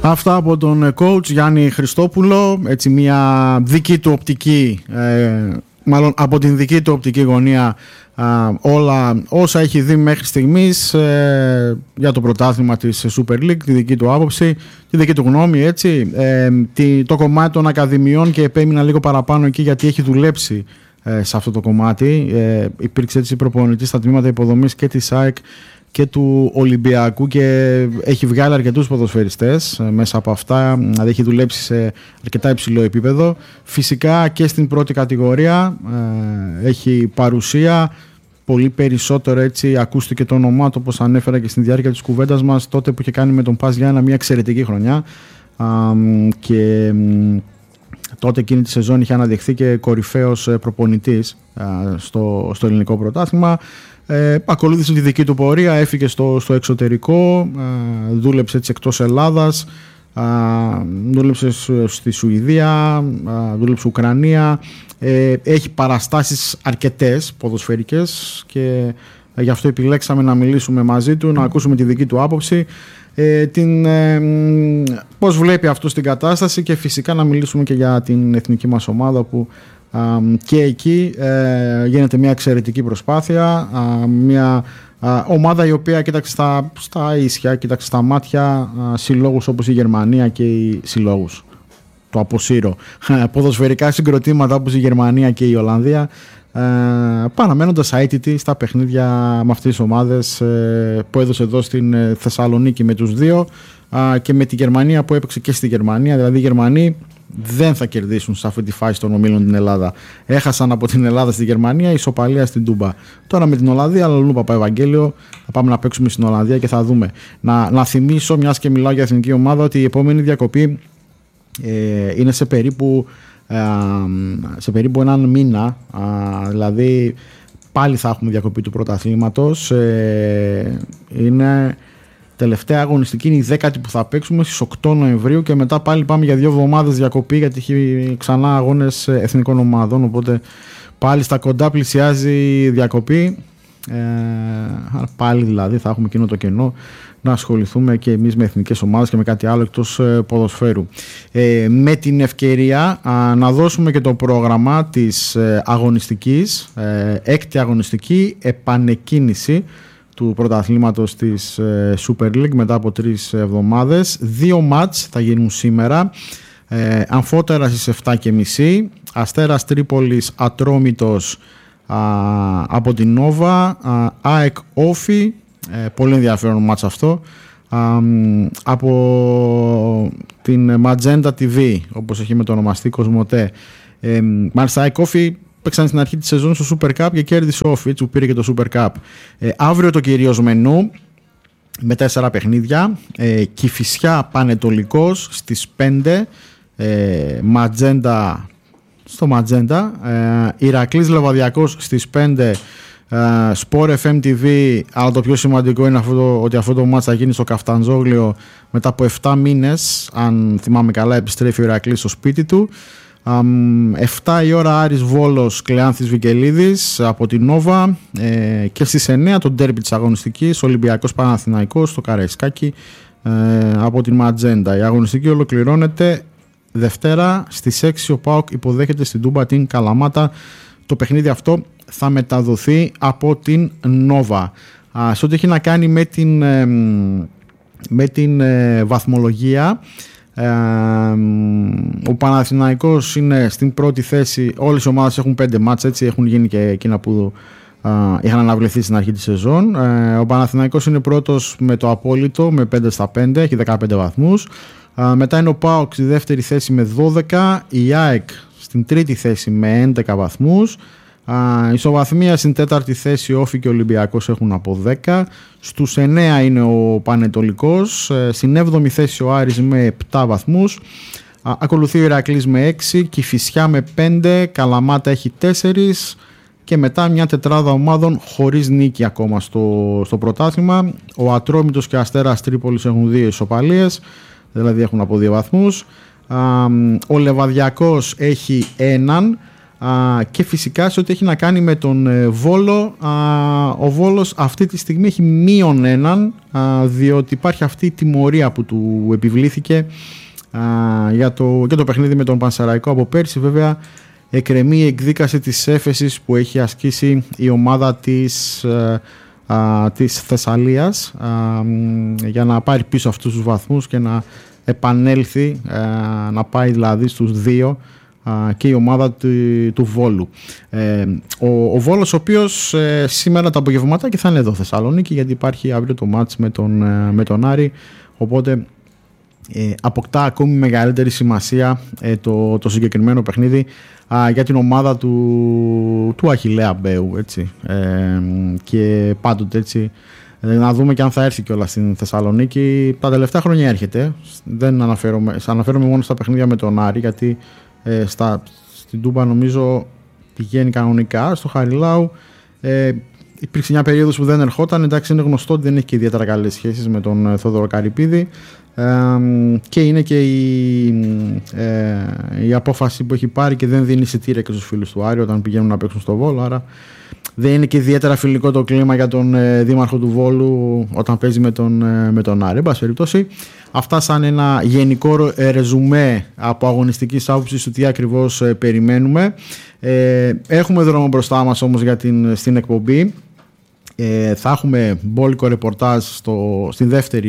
Αυτά από τον coach Γιάννη Χριστόπουλο, έτσι μια δική του οπτική, μάλλον από την δική του οπτική γωνία, όλα όσα έχει δει μέχρι στιγμής για το πρωτάθλημα της Super League, τη δική του άποψη, τη δική του γνώμη, έτσι, το κομμάτι των ακαδημιών, και επέμεινα λίγο παραπάνω εκεί γιατί έχει δουλέψει σε αυτό το κομμάτι. Υπήρξε έτσι προπονητής στα τμήματα υποδομής και της ΑΕΚ και του Ολυμπιακού και έχει βγάλει αρκετούς ποδοσφαιριστές μέσα από αυτά, δηλαδή έχει δουλέψει σε αρκετά υψηλό επίπεδο. Φυσικά και στην πρώτη κατηγορία έχει παρουσία, πολύ περισσότερο, έτσι ακούστηκε το όνομά του, όπως ανέφερα και στην διάρκεια της κουβέντας μας τότε που είχε κάνει με τον Πας Γιάννα μια εξαιρετική χρονιά, και τότε εκείνη τη σεζόν είχε αναδειχθεί και κορυφαίος προπονητής στο ελληνικό πρωτάθλημα. Ακολούθησε τη δική του πορεία, έφυγε στο εξωτερικό, δούλεψε έτσι εκτός Ελλάδας, δούλεψε στη Σουηδία, δούλεψε Ουκρανία, έχει παραστάσεις αρκετές ποδοσφαιρικές και γι' αυτό επιλέξαμε να μιλήσουμε μαζί του, να ακούσουμε τη δική του άποψη, πώς βλέπει αυτό στην κατάσταση, και φυσικά να μιλήσουμε και για την εθνική μας ομάδα που και εκεί γίνεται μια εξαιρετική προσπάθεια, μια ομάδα η οποία κοίταξε στα ίσια, κοίταξε στα μάτια συλλόγους όπως η Γερμανία και οι συλλόγους, το αποσύρω, ποδοσφαιρικά συγκροτήματα όπως η Γερμανία και η Ολλανδία, παραμένοντας αίτητοι στα παιχνίδια με αυτές τις ομάδες που έδωσε εδώ στην Θεσσαλονίκη με τους δύο, και με τη Γερμανία που έπαιξε και στη Γερμανία. Δηλαδή οι Γερμανοί δεν θα κερδίσουν σε αυτή τη φάση των ομίλων την Ελλάδα. Έχασαν από την Ελλάδα στη Γερμανία, ισοπαλία στην Τούμπα. Τώρα με την Ολλανδία, αλλού Παπαευαγγέλιο, θα πάμε να παίξουμε στην Ολλανδία και θα δούμε. Να θυμίσω, μιας και μιλάω για εθνική ομάδα, ότι η επόμενη διακοπή είναι σε περίπου έναν μήνα. Δηλαδή πάλι θα έχουμε διακοπή του πρωταθλήματος. Είναι τελευταία αγωνιστική, είναι η 10η που θα παίξουμε στις 8 Νοεμβρίου, και μετά πάλι πάμε για 2 εβδομάδες διακοπή, γιατί έχει ξανά αγώνες εθνικών ομάδων, οπότε πάλι στα κοντά πλησιάζει η διακοπή. Πάλι δηλαδή θα έχουμε εκείνο το κενό να ασχοληθούμε και εμείς με εθνικές ομάδες και με κάτι άλλο εκτός ποδοσφαίρου. Με την ευκαιρία να δώσουμε και το πρόγραμμα της αγωνιστικής, 6η αγωνιστική, επανεκκίνηση του πρωταθλήματος της Super League μετά από 3 εβδομάδες. 2 μάτς θα γίνουν σήμερα. Αμφότερα στις 7.30, Αστέρας Τρίπολης Ατρόμητος από την Νόβα, ΑΕΚ Όφη, πολύ ενδιαφέρον μάτς αυτό, από την Magenta TV, όπως έχει μετονομαστεί Κοσμοτέ. Μάλιστα ΑΕΚ Όφη παίξαν στην αρχή της σεζόν στο Super Cup και κέρδισε ο Όφη, έτσι που πήρε και το Super Cup. Αύριο το κυρίως μενού με 4 παιχνίδια. Κηφισιά Πανετολικός στις 5, Magenta στο Magenta, Ηρακλής Λεβαδιακός στις 5, Sport FM TV, αλλά το πιο σημαντικό είναι ότι αυτό το μάτς θα γίνει στο Καφταντζόγλιο μετά από 7 μήνες, αν θυμάμαι καλά επιστρέφει ο Ηρακλής στο σπίτι του. 7 η ώρα Άρης Βόλος Κλεάνθης Βικελίδης από την Νόβα, και στις 9 το ντέρμπι της αγωνιστικής Ολυμπιακός Παναθηναϊκός στο Καραϊσκάκι από την Ματζέντα. Η αγωνιστική ολοκληρώνεται Δευτέρα στις 6, ο ΠΑΟΚ υποδέχεται στην Τούμπα την Καλαμάτα. Το παιχνίδι αυτό θα μεταδοθεί από την Νόβα. Σε ό,τι έχει να κάνει με την βαθμολογία, ο Παναθηναϊκός είναι στην πρώτη θέση. Όλες οι ομάδες έχουν 5 μάτς, έτσι έχουν γίνει και εκείνα που είχαν αναβληθεί στην αρχή της σεζόν. Ο Παναθηναϊκός είναι πρώτος με το απόλυτο με 5 στα 5, έχει 15 βαθμούς. Μετά είναι ο ΠΑΟΚ στη δεύτερη θέση με 12, η ΑΕΚ στην τρίτη θέση με 11 βαθμούς. Ισοβαθμία στην τέταρτη θέση Όφη και Ολυμπιακός έχουν από 10. Στους 9 είναι ο Πανετολικός, στην 7η θέση ο Άρης με 7 βαθμούς. Ακολουθεί ο Ηρακλής με 6, Κηφισιά με 5, Καλαμάτα έχει 4 και μετά μια τετράδα ομάδων χωρίς νίκη ακόμα στο πρωτάθλημα. Ο Ατρόμητος και ο Αστέρας Τρίπολης έχουν 2 ισοπαλίες, δηλαδή έχουν από 2 βαθμούς. Ο Λεβαδιακός έχει 1, και φυσικά σε ό,τι έχει να κάνει με τον Βόλο, ο Βόλος αυτή τη στιγμή έχει -1, διότι υπάρχει αυτή η τιμωρία που του επιβλήθηκε για το παιχνίδι με τον Πανσεραϊκό από πέρσι. Βέβαια εκκρεμεί η εκδίκαση της έφεσης που έχει ασκήσει η ομάδα της Θεσσαλίας για να πάρει πίσω αυτούς τους βαθμούς και να επανέλθει, να πάει δηλαδή στους 2 και η ομάδα του Βόλου. Ο Βόλος, ο οποίος σήμερα το απογευματάκι θα είναι εδώ Θεσσαλονίκη, γιατί υπάρχει αύριο το μάτς με τον Άρη, οπότε αποκτά ακόμη μεγαλύτερη σημασία το συγκεκριμένο παιχνίδι για την ομάδα του Αχιλλέα Μπέου, έτσι. Και πάντοτε έτσι να δούμε και αν θα έρθει κιόλας στην Θεσσαλονίκη. Τα τελευταία χρόνια έρχεται, δεν αναφέρομαι μόνο στα παιχνίδια με τον Άρη, γιατί στην Τούμπα νομίζω πηγαίνει κανονικά. Στο Χαριλάου υπήρξε μια περίοδος που δεν ερχόταν. Εντάξει, είναι γνωστό ότι δεν έχει και ιδιαίτερα καλές σχέσεις με τον Θόδωρο Καρυπίδη, και είναι και η απόφαση που έχει πάρει και δεν δίνει εισιτήρια και στους φίλους του Άρη όταν πηγαίνουν να παίξουν στο Βόλο, άρα δεν είναι και ιδιαίτερα φιλικό το κλίμα για τον δήμαρχο του Βόλου όταν παίζει με τον Άρη. Εν πάση περιπτώσει, αυτά σαν ένα γενικό ρεζουμέ από αγωνιστικής άποψης του τι ακριβώς περιμένουμε. Έχουμε δρόμο μπροστά μας όμως στην εκπομπή. Θα έχουμε μπόλικο ρεπορτάζ στη δεύτερη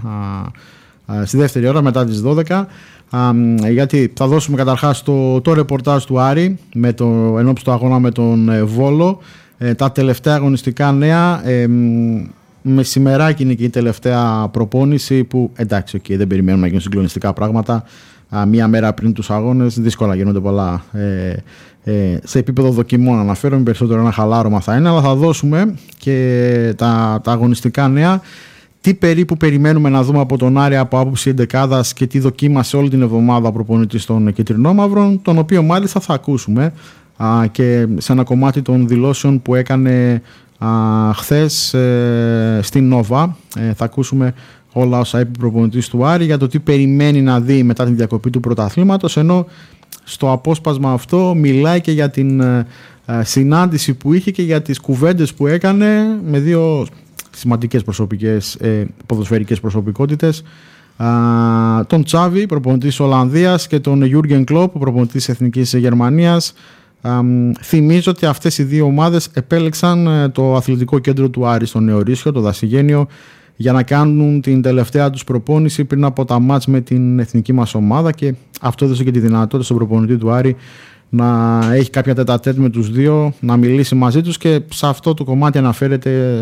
ώρα μετά τις 12, γιατί θα δώσουμε καταρχάς το ρεπορτάζ του Άρη ενόψει του αγώνα με τον Βόλο, τα τελευταία αγωνιστικά νέα. Μεσημεράκι είναι και η τελευταία προπόνηση που εντάξει, δεν περιμένουμε να γίνουν συγκλονιστικά πράγματα. Μία μέρα πριν τους αγώνες δύσκολα γίνονται πολλά σε επίπεδο δοκιμών, αναφέρομαι, περισσότερο ένα χαλάρωμα θα είναι, αλλά θα δώσουμε και τα αγωνιστικά νέα, τι περίπου περιμένουμε να δούμε από τον Άρη από άποψη εντεκάδας και τι δοκίμασε όλη την εβδομάδα ο προπονητής των Κιτρινόμαυρων, τον οποίο μάλιστα θα ακούσουμε και σε ένα κομμάτι των δηλώσεων που έκανε χθες στην Νόβα. Θα ακούσουμε όλα όσα είπε ο προπονητής του Άρη για το τι περιμένει να δει μετά την διακοπή του πρωταθλήματος, ενώ στο απόσπασμα αυτό μιλάει και για την συνάντηση που είχε και για τις κουβέντες που έκανε με 2 σημαντικές ποδοσφαιρικές προσωπικότητες, τον Τσάβη, προπονητής Ολλανδίας, και τον Γιούργεν Κλοπ, προπονητής Εθνικής Γερμανίας. Θυμίζω ότι αυτές οι 2 ομάδες επέλεξαν το αθλητικό κέντρο του Άρη στο Νεορίσιο, το Δασιγένιο, για να κάνουν την τελευταία τους προπόνηση πριν από τα μάτς με την εθνική μας ομάδα, και αυτό έδωσε και τη δυνατότητα στον προπονητή του Άρη να έχει κάποια τετατέτ με τους 2, να μιλήσει μαζί τους, και σε αυτό το κομμάτι αναφέρεται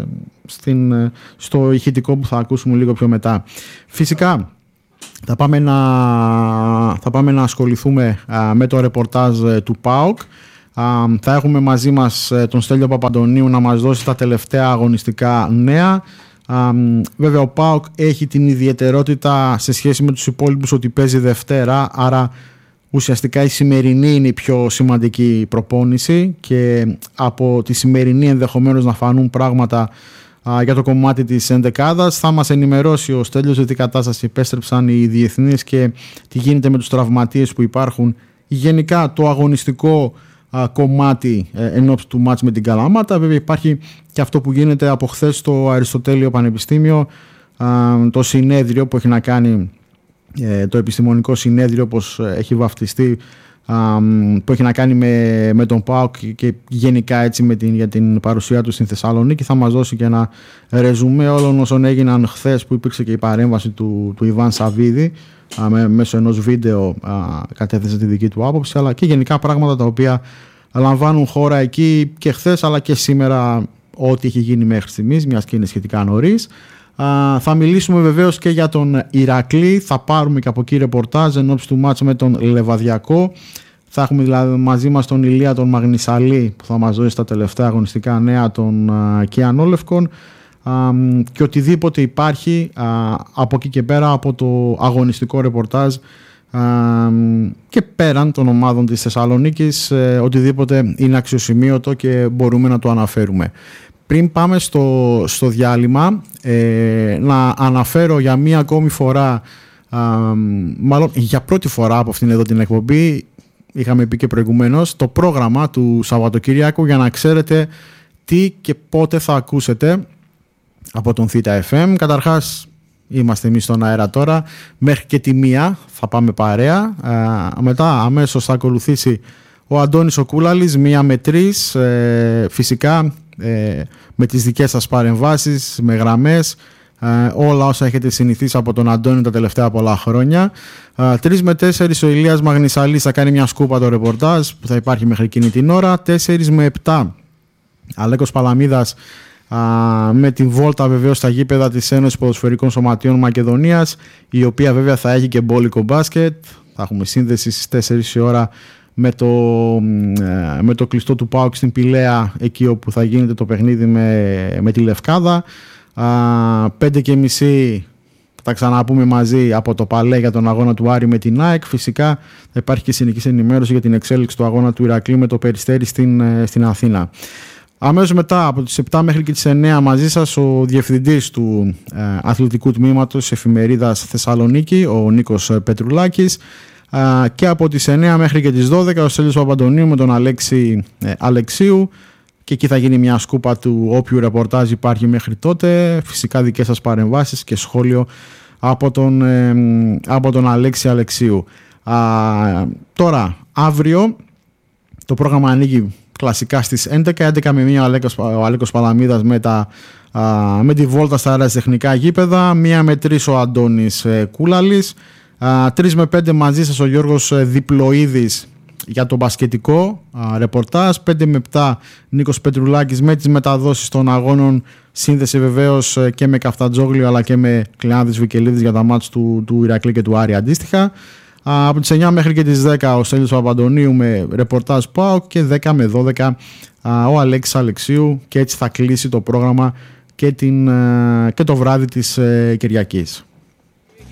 στο ηχητικό που θα ακούσουμε λίγο πιο μετά. Φυσικά θα πάμε να ασχοληθούμε με το ρεπορτάζ του ΠΑΟΚ. Θα έχουμε μαζί μας τον Στέλιο Παπαντονίου να μας δώσει τα τελευταία αγωνιστικά νέα. Βέβαια ο ΠΑΟΚ έχει την ιδιαιτερότητα σε σχέση με τους υπόλοιπους ότι παίζει Δευτέρα, άρα ουσιαστικά η σημερινή είναι η πιο σημαντική προπόνηση, και από τη σημερινή ενδεχομένως να φανούν πράγματα για το κομμάτι της ενδεκάδας. Θα μας ενημερώσει ο Στέλιος για τι κατάσταση επέστρεψαν οι διεθνείς και τι γίνεται με τους τραυματίες που υπάρχουν, γενικά το αγωνιστικό κομμάτι ενόψει του μάτς με την Καλαμάτα. Βέβαια υπάρχει και αυτό που γίνεται από χθες στο Αριστοτέλειο Πανεπιστήμιο, το συνέδριο που έχει να κάνει, το επιστημονικό συνέδριο όπως έχει βαφτιστεί, που έχει να κάνει με τον ΠΑΟΚ και γενικά έτσι για την παρουσία του στην Θεσσαλονίκη. Θα μας δώσει και ένα ρεζουμέ όλων όσων έγιναν χθες, που υπήρξε και η παρέμβαση του Ιβάν Σαββίδη, μέσω ενός βίντεο κατέθεσε τη δική του άποψη, αλλά και γενικά πράγματα τα οποία λαμβάνουν χώρα εκεί και χθες αλλά και σήμερα, ό,τι έχει γίνει μέχρι στιγμής, μιας και είναι σχετικά νωρίς. Θα μιλήσουμε βεβαίως και για τον Ηρακλή, θα πάρουμε και από εκεί ρεπορτάζ ενόψει του μάτς με τον Λεβαδιακό. Θα έχουμε δηλαδή μαζί μας τον Ηλία τον Μαγνησαλή, που θα μας δώσει τα τελευταία αγωνιστικά νέα των Κιανόλευκων, και οτιδήποτε υπάρχει από εκεί και πέρα από το αγωνιστικό ρεπορτάζ και πέραν των ομάδων της Θεσσαλονίκης, οτιδήποτε είναι αξιοσημείωτο και μπορούμε να το αναφέρουμε. Πριν πάμε στο διάλειμμα, να αναφέρω για μία ακόμη φορά, μάλλον για πρώτη φορά από αυτήν εδώ την εκπομπή, είχαμε πει και προηγουμένως, το πρόγραμμα του Σαββατοκύριακου για να ξέρετε τι και πότε θα ακούσετε από τον Θήτα FM. Καταρχάς, είμαστε εμείς στον αέρα τώρα, μέχρι και τη 1 θα πάμε παρέα. Μετά αμέσως θα ακολουθήσει ο Αντώνης ο Κούλαλης, 1 με 3, φυσικά με τις δικές σας παρεμβάσεις, με γραμμές, όλα όσα έχετε συνηθίσει από τον Αντώνη τα τελευταία πολλά χρόνια. 3 με 4 ο Ηλίας Μαγνησαλής θα κάνει μια σκούπα το ρεπορτάζ που θα υπάρχει μέχρι εκείνη την ώρα. 4 με 7 Αλέκος Παλαμίδας με την βόλτα βεβαίως στα γήπεδα της Ένωσης Ποδοσφαιρικών Σωματείων Μακεδονίας, η οποία βέβαια θα έχει και μπόλικο μπάσκετ. Θα έχουμε σύνδεση στις 4 η ώρα με το κλειστό του ΠΑΟΚ στην Πηλαία, εκεί όπου θα γίνεται το παιχνίδι με τη Λευκάδα. 5:30 θα ξαναπούμε μαζί από το Παλέ για τον αγώνα του Άρη με την ΑΕΚ. Φυσικά θα υπάρχει και συνεχής ενημέρωση για την εξέλιξη του αγώνα του Ηρακλή με το Περιστέρι στην Αθήνα. Αμέσως μετά από τις 7 μέχρι και τις 9 μαζί σας ο διευθυντής του αθλητικού τμήματος εφημερίδας Θεσσαλονίκη, ο Νίκος Πετρουλάκης, και από τις 9 μέχρι και τις 12 ο Στέλιος Παπαντονίου με τον Αλέξη Αλεξίου, και εκεί θα γίνει μια σκούπα του όποιου ρεπορτάζ υπάρχει μέχρι τότε, φυσικά δικές σας παρεμβάσεις και σχόλιο από τον Αλέξη Αλεξίου. Τώρα, αύριο το πρόγραμμα ανοίγει κλασικά στις 11 με 1 ο Αλέκος Παλαμίδας με τη βόλτα στα αεραστεχνικά γήπεδα, 1 με 3 ο Αντώνης Κούλαλης, 3 με 5 μαζί σας ο Γιώργος Διπλοίδης για το μπασκετικό ρεπορτάζ, 5 με 7 Νίκος Πετρουλάκης με τις μεταδόσεις των αγώνων, σύνδεση βεβαίως και με Καφτατζόγλιο αλλά και με Κλεάνδης Βικελίδης για τα μάτς του Ηρακλή και του Άρη αντίστοιχα. Από τις 9 μέχρι και τις 10 ο Στέλιος Παπαντονίου με ρεπορτάζ ΠΑΟΚ και 10 με 12 ο Αλέξης Αλεξίου, και έτσι θα κλείσει το πρόγραμμα και το βράδυ της Κυριακής.